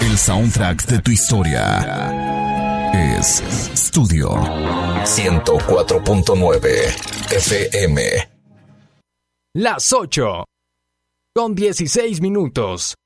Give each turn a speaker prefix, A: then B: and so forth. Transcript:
A: El soundtrack de tu historia es Studio 104.9 FM.
B: Las 8:16 minutos.